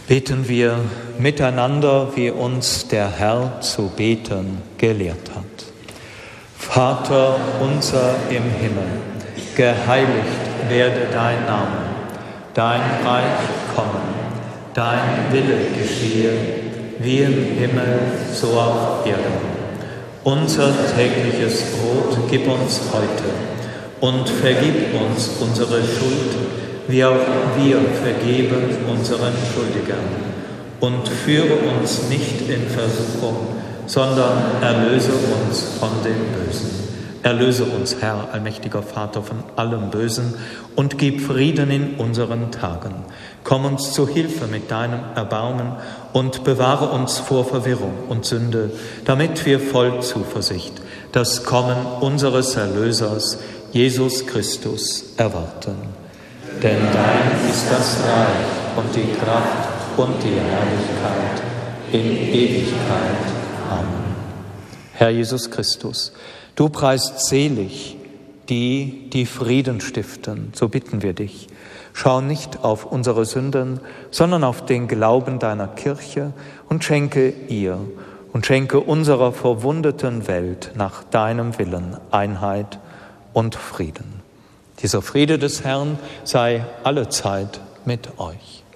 Beten wir miteinander, wie uns der Herr zu beten gelehrt hat. Vater unser im Himmel, geheiligt werde dein Name, dein Reich komme, dein Wille geschehe, wie im Himmel, so auf Erden. Unser tägliches Brot gib uns heute und vergib uns unsere Schuld, wie auch wir vergeben unseren Schuldigern. Und führe uns nicht in Versuchung, sondern erlöse uns von dem Bösen. Erlöse uns, Herr, allmächtiger Vater, von allem Bösen und gib Frieden in unseren Tagen. Komm uns zu Hilfe mit deinem Erbarmen und bewahre uns vor Verwirrung und Sünde, damit wir voll Zuversicht das Kommen unseres Erlösers, Jesus Christus, erwarten. Denn dein ist das Reich und die Kraft und die Herrlichkeit in Ewigkeit. Amen. Herr Jesus Christus, du preist selig die, die Frieden stiften, so bitten wir dich. Schau nicht auf unsere Sünden, sondern auf den Glauben deiner Kirche und schenke ihr und schenke unserer verwundeten Welt nach deinem Willen Einheit und Frieden. Dieser Friede des Herrn sei allezeit mit euch.